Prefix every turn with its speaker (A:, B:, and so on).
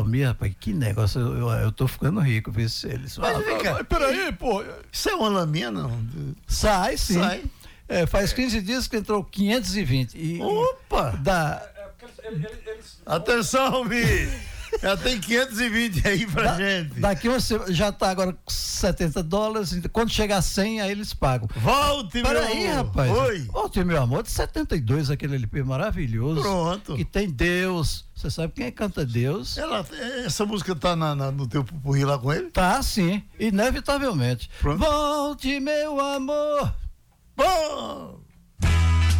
A: Almir, rapaz, que negócio, eu tô ficando rico, viu? Eles
B: Mas vem cá,
A: peraí, pô.
B: Isso é uma laminha, não?
A: Sai, sim.
B: Sai.
A: Faz 15 dias que entrou 520.
B: Opa! Atenção, Almir! Já tem 520 aí pra gente.
A: Daqui você já tá agora com $70, quando chegar a 100, aí eles pagam.
B: Volte, meu amor!
A: Peraí, rapaz.
B: Oi!
A: Volte, meu amor, de 72, aquele LP maravilhoso.
B: Pronto.
A: Que tem Deus. Você sabe quem canta Deus?
B: Essa música tá no teu pupurri lá com ele?
A: Tá, sim, inevitavelmente.
B: Pronto.
A: Volte, meu amor.
B: Bom!